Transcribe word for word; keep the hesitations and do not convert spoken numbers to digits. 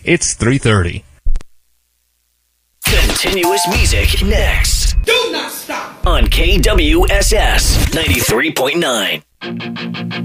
It's three thirty. Continuous music next. Do not stop. On K W S S ninety-three point nine.